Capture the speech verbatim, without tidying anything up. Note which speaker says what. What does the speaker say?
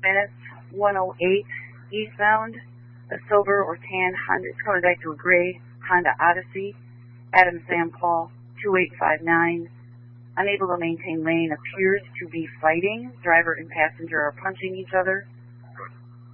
Speaker 1: minutes, one oh eight eastbound, a silver or tan Honda, it's coming back to a gray Honda Odyssey, Adam Sam Paul, two eight five nine, unable to maintain lane, appears to be fighting. Driver and passenger are punching each other.